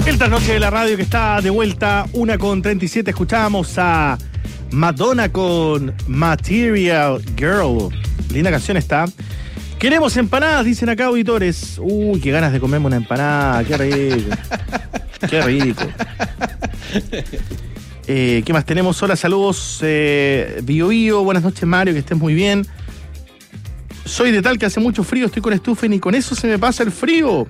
El trasnoche de la radio que está de vuelta, 1:37. Escuchábamos a Madonna con Material Girl. Linda canción está. Queremos empanadas, dicen acá auditores. Uy, qué ganas de comerme una empanada. Qué rico. Qué rico. ¿Qué más tenemos? Hola, saludos. Bio Bio, buenas noches Mario, que estés muy bien. Soy de tal que hace mucho frío, estoy con estufa y ni con eso se me pasa el frío.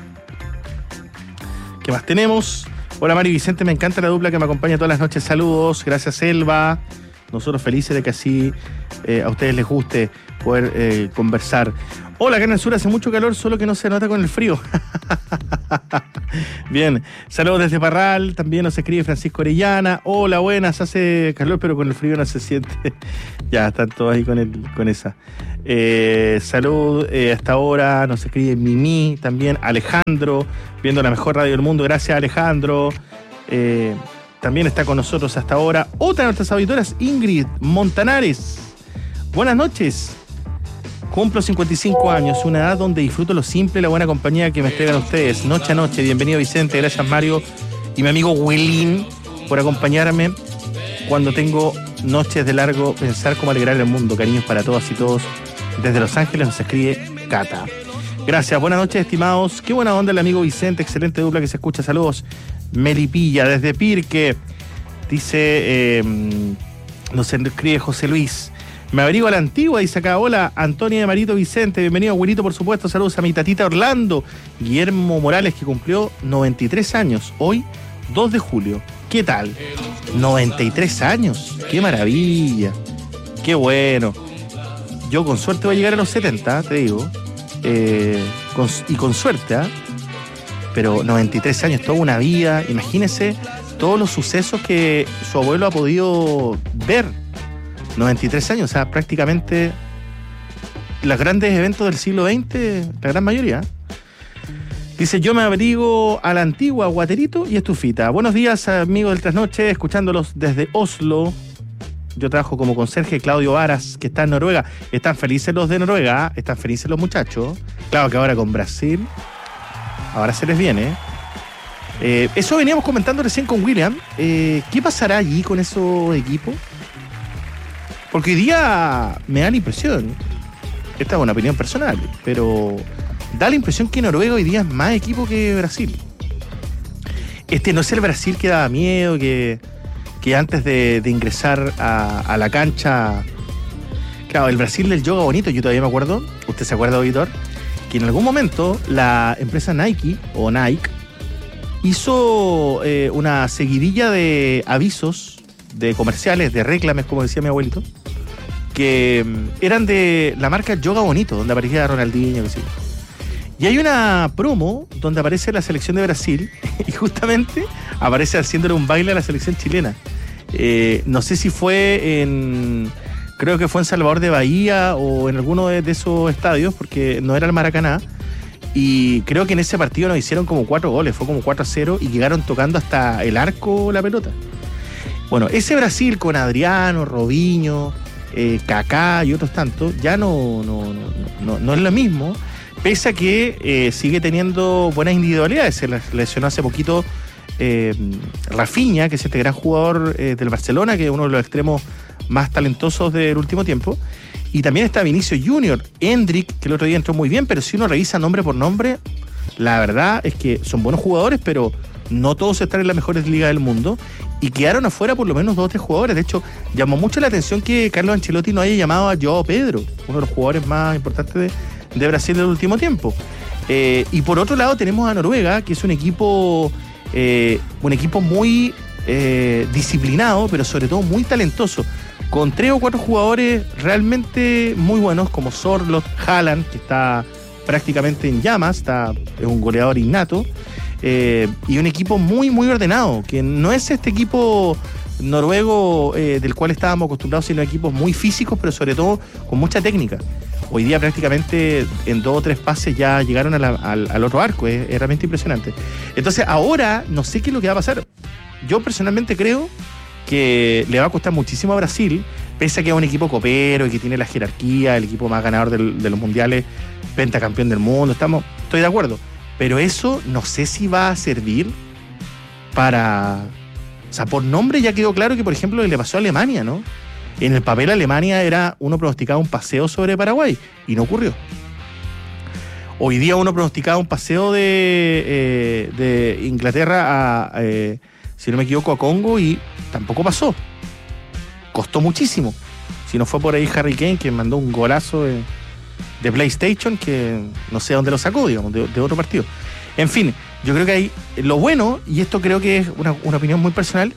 ¿Qué más tenemos? Hola Mario y Vicente, me encanta la dupla que me acompaña todas las noches. Saludos, gracias Elba. Nosotros felices de que así a ustedes les guste poder conversar. Hola, acá en el sur hace mucho calor, solo que no se nota con el frío. Bien, saludos desde Parral, también nos escribe Francisco Orellana. Hola, buenas, hace calor, pero con el frío no se siente. Ya, están todos ahí con esa. Salud, hasta ahora nos escribe Mimi, también Alejandro, viendo la mejor radio del mundo. Gracias, Alejandro. También está con nosotros hasta ahora otra de nuestras auditoras, Ingrid Montanares. Buenas noches. Cumplo 55 años, una edad donde disfruto lo simple y la buena compañía que me entregan ustedes. Noche a noche, bienvenido Vicente, gracias Mario y mi amigo Willín por acompañarme cuando tengo noches de largo pensar cómo alegrar el mundo. Cariños para todas y todos. Desde Los Ángeles nos escribe Cata. Gracias, buenas noches estimados. Qué buena onda el amigo Vicente, excelente dupla que se escucha. Saludos. Melipilla, desde Pirque. Dice, nos escribe José Luis. Me abrigo a la antigua, dice acá. Hola, Antonia de Marito Vicente. Bienvenido, abuelito, por supuesto. Saludos a mi tatita Orlando. Guillermo Morales, que cumplió 93 años. Hoy, 2 de julio. ¿Qué tal? 93 años. Qué maravilla. Qué bueno. Yo con suerte voy a llegar a los 70, te digo. Con suerte, ¿eh? Pero 93 años, toda una vida. Imagínese todos los sucesos que su abuelo ha podido ver. 93 años, o sea, prácticamente los grandes eventos del siglo XX, la gran mayoría. Dice, yo me abrigo a la antigua, guaterito y estufita. Buenos días, amigos del Trasnoche, escuchándolos desde Oslo. Yo trabajo como conserje, Claudio Varas, que está en Noruega. Están felices los de Noruega, están felices los muchachos. Claro que ahora con Brasil, ahora se les viene. Eso veníamos comentando recién con William. ¿Qué pasará allí con esos equipos? Porque hoy día me da la impresión, esta es una opinión personal, pero da la impresión que Noruega hoy día es más equipo que Brasil. Este no es el Brasil que daba miedo, que antes de ingresar a la cancha... Claro, el Brasil del yoga bonito, yo todavía me acuerdo, usted se acuerda, auditor, que en algún momento la empresa Nike, o Nike, hizo una seguidilla de avisos, de comerciales, de reclames, como decía mi abuelito, que eran de la marca Yoga Bonito, donde aparecía Ronaldinho, que sí. Y hay una promo donde aparece la selección de Brasil y justamente aparece haciéndole un baile a la selección chilena. No sé si fue creo que fue en Salvador de Bahía o en alguno de esos estadios, porque no era el Maracaná. Y creo que en ese partido nos hicieron como 4 goles, fue como 4-0 y llegaron tocando hasta el arco la pelota. Bueno, ese Brasil con Adriano, Robinho, Kaká y otros tantos, ya no es lo mismo, pese a que sigue teniendo buenas individualidades. Se lesionó hace poquito Rafinha, que es este gran jugador del Barcelona, que es uno de los extremos más talentosos del último tiempo. Y también está Vinicius Junior, Endrick, que el otro día entró muy bien, pero si uno revisa nombre por nombre, la verdad es que son buenos jugadores, pero no todos están en las mejores ligas del mundo y quedaron afuera por lo menos 2 o 3 jugadores. De hecho, llamó mucho la atención que Carlos Ancelotti no haya llamado a Joao Pedro, uno de los jugadores más importantes de Brasil del último tiempo. Y por otro lado tenemos a Noruega, que es un equipo muy disciplinado, pero sobre todo muy talentoso, con 3 o 4 jugadores realmente muy buenos, como Sorloth, Haaland, que está prácticamente en llamas, es un goleador innato. Y un equipo muy, muy ordenado, que no es este equipo noruego del cual estábamos acostumbrados, sino equipos muy físicos, pero sobre todo con mucha técnica. Hoy día prácticamente en 2 o 3 pases ya llegaron al otro arco, es realmente impresionante. Entonces ahora no sé qué es lo que va a pasar. Yo personalmente creo que le va a costar muchísimo a Brasil, pese a que es un equipo copero y que tiene la jerarquía, el equipo más ganador de los mundiales, pentacampeón del mundo, estoy de acuerdo. Pero eso no sé si va a servir O sea, por nombre ya quedó claro que, por ejemplo, le pasó a Alemania, ¿no? En el papel Alemania uno pronosticaba un paseo sobre Paraguay y no ocurrió. Hoy día uno pronosticaba un paseo de Inglaterra a, si no me equivoco, a Congo y tampoco pasó. Costó muchísimo. Si no fue por ahí Harry Kane, que mandó un golazo de PlayStation, que no sé dónde lo sacó, digamos, de otro partido. En fin, yo creo que hay lo bueno, y esto creo que es una opinión muy personal,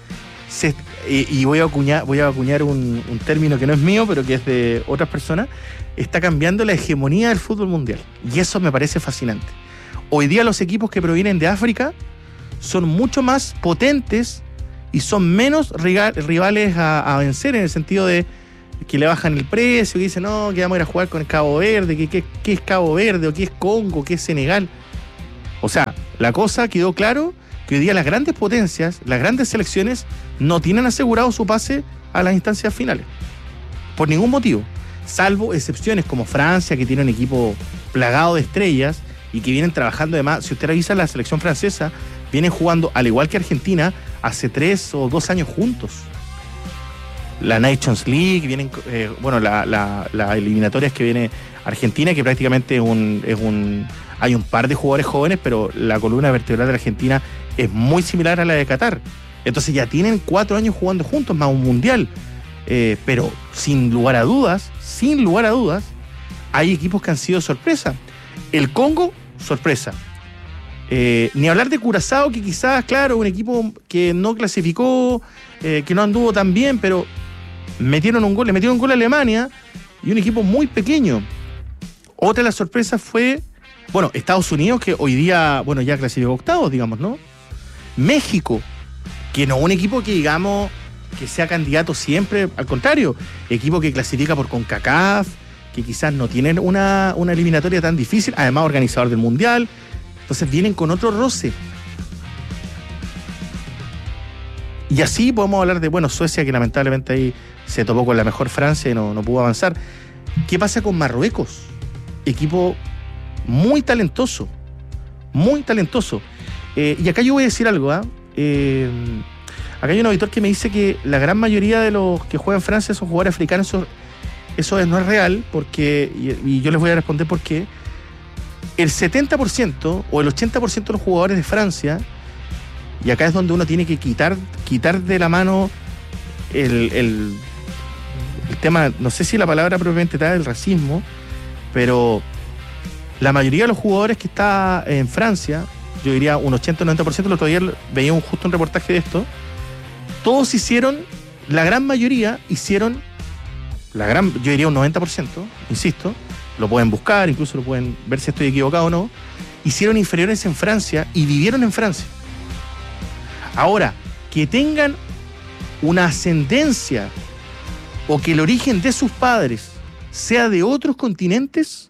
y voy a acuñar un término que no es mío, pero que es de otras personas, está cambiando la hegemonía del fútbol mundial. Y eso me parece fascinante. Hoy día los equipos que provienen de África son mucho más potentes y son menos rivales a vencer, en el sentido de que le bajan el precio, que dicen, no, que vamos a ir a jugar con el Cabo Verde, ¿qué es Cabo Verde, o qué es Congo, qué es Senegal? O sea, la cosa quedó claro que hoy día las grandes potencias, las grandes selecciones, no tienen asegurado su pase a las instancias finales. Por ningún motivo. Salvo excepciones como Francia, que tiene un equipo plagado de estrellas y que vienen trabajando además. Si usted revisa la selección francesa, vienen jugando, al igual que Argentina, hace 3 o 2 años juntos. La Nations League, vienen, la eliminatoria es que viene Argentina, que prácticamente hay un par de jugadores jóvenes, pero la columna vertebral de la Argentina es muy similar a la de Qatar. Entonces ya tienen 4 años jugando juntos, más un mundial. Pero sin lugar a dudas, hay equipos que han sido sorpresa. El Congo, sorpresa. Ni hablar de Curazao, que quizás, claro, un equipo que no clasificó, que no anduvo tan bien, pero le metieron un gol a Alemania, y un equipo muy pequeño. Otra de las sorpresas fue, Estados Unidos, que hoy día, ya clasificó octavos, digamos, ¿no? México, que no un equipo que, digamos, que sea candidato siempre, al contrario, equipo que clasifica por CONCACAF, que quizás no tienen una eliminatoria tan difícil, además organizador del Mundial, entonces vienen con otro roce. Y así podemos hablar de, Suecia, que lamentablemente ahí se topó con la mejor Francia y no pudo avanzar. ¿Qué pasa con Marruecos? Equipo muy talentoso, muy talentoso. Y acá yo voy a decir algo, Acá hay un auditor que me dice que la gran mayoría de los que juegan en Francia son jugadores africanos. Eso no es real, porque, y yo les voy a responder por qué. El 70% o el 80% de los jugadores de Francia, y acá es donde uno tiene que quitar de la mano el tema, no sé si la palabra propiamente tal, el racismo, pero la mayoría de los jugadores que está en Francia, yo diría un 80-90%, el otro día veía justo un reportaje de esto, todos hicieron, la gran mayoría hicieron, yo diría un 90%, insisto, lo pueden buscar, incluso lo pueden ver si estoy equivocado o no, hicieron inferiores en Francia y vivieron en Francia. Ahora, que tengan una ascendencia o que el origen de sus padres sea de otros continentes,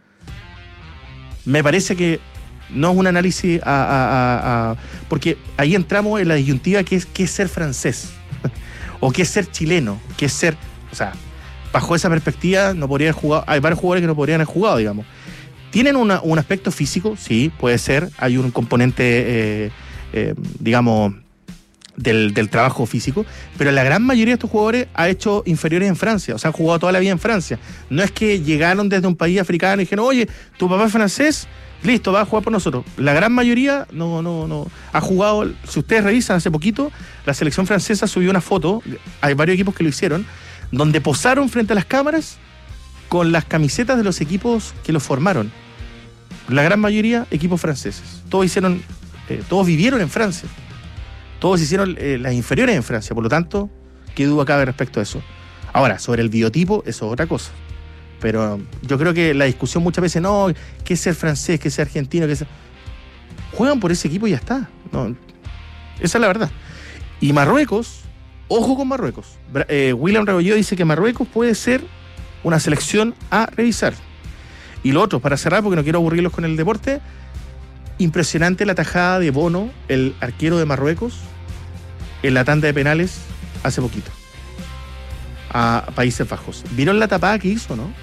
me parece que no es un análisis porque ahí entramos en la disyuntiva que es ser francés o que es ser chileno, que es ser, o sea, bajo esa perspectiva no podría haber jugado, hay varios jugadores que no podrían haber jugado, digamos. ¿Tienen un aspecto físico? Sí, puede ser, hay un componente digamos del trabajo físico, pero la gran mayoría de estos jugadores ha hecho inferiores en Francia, o sea, han jugado toda la vida en Francia. No es que llegaron desde un país africano y dijeron, oye, tu papá es francés, listo, va a jugar por nosotros. La gran mayoría no ha jugado. Si ustedes revisan, hace poquito la selección francesa subió una foto, hay varios equipos que lo hicieron, donde posaron frente a las cámaras con las camisetas de los equipos que los formaron. La gran mayoría equipos franceses. Todos vivieron en Francia. Todos hicieron las inferiores en Francia. Por lo tanto, ¿qué duda cabe respecto a eso? Ahora, sobre el biotipo, eso es otra cosa. Pero yo creo que la discusión muchas veces, no, ¿qué es ser francés? ¿Qué es ser argentino? Juegan por ese equipo y ya está. No, esa es la verdad. Y Marruecos, ojo con Marruecos. William Rebolledo dice que Marruecos puede ser una selección a revisar. Y lo otro, para cerrar, porque no quiero aburrirlos con el deporte, impresionante la tajada de Bono, el arquero de Marruecos, en la tanda de penales hace poquito, a Países Bajos. ¿Vieron la tapada que hizo, no?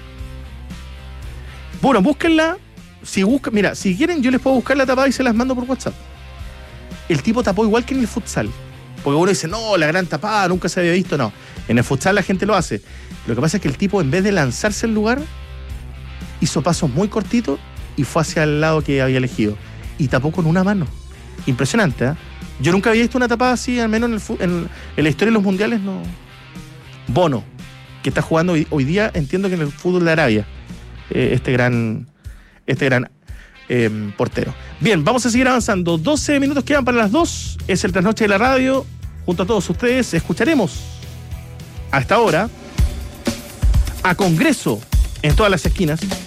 Bueno, búsquenla. Si quieren, yo les puedo buscar la tapada y se las mando por WhatsApp. el tipo tapó igual que en el futsal. Porque uno dice, no, la gran tapada, nunca se había visto. No, en el futsal la gente lo hace. Lo que pasa es que el tipo, en vez de lanzarse al lugar, hizo pasos muy cortitos y fue hacia el lado que había elegido. Y tapó con una mano. Impresionante, ¿eh? Yo nunca había visto una tapada así, al menos en la historia de los mundiales, no. Bono, que está jugando hoy día, entiendo que en el fútbol de Arabia, este gran portero. Bien, vamos a seguir avanzando. 12 minutos quedan para las 2. Es el Trasnoche de la Radio. Junto a todos ustedes escucharemos a esta hora a Congreso en todas las esquinas.